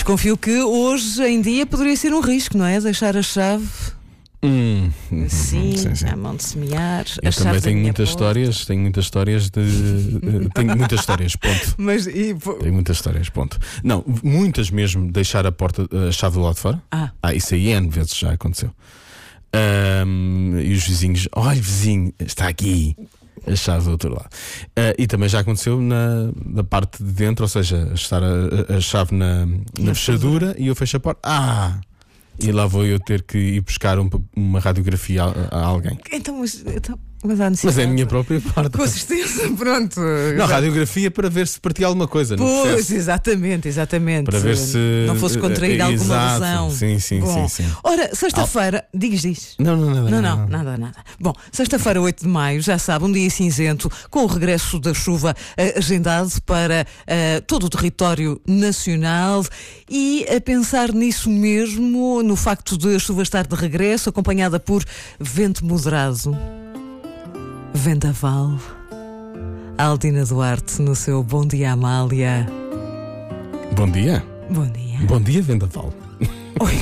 desconfio que hoje em dia poderia ser um risco, não é? Deixar a chave. Sim, à mão de semear. Eu também tenho muitas histórias. Tenho muitas histórias tenho muitas histórias, ponto. Tenho muitas histórias, ponto. Não, muitas mesmo, deixar a chave do lado de fora. Isso aí N vezes já aconteceu. E os vizinhos, olha, vizinho, está aqui a chave do outro lado. E também já aconteceu na parte de dentro, ou seja, estar a chave na fechadura e eu fecho a porta. E lá vou eu ter que ir buscar uma radiografia a alguém. Mas é a minha própria parte. Com certeza, pronto. Não, radiografia para ver se partia alguma coisa. Pois, exatamente. Para ver se não fosse contraído alguma lesão. Sim. Ora, sexta-feira, diz. Não, nada. Bom, sexta-feira, 8 de maio, já sabe, um dia cinzento, com o regresso da chuva agendado para todo o território nacional, e a pensar nisso mesmo, no facto de a chuva estar de regresso, acompanhada por vento moderado. Vendaval. Aldina Duarte no seu Bom Dia Amália. Bom dia. Bom dia. Bom dia, Vendaval. Oi.